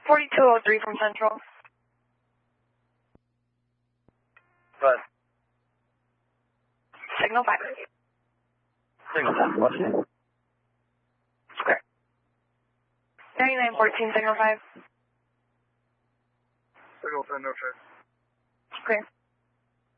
4203 from Central. Right. Signal 5. Signal 5. What's your name? Square. 3914, Signal 5. Signal 10, no trace. Clear.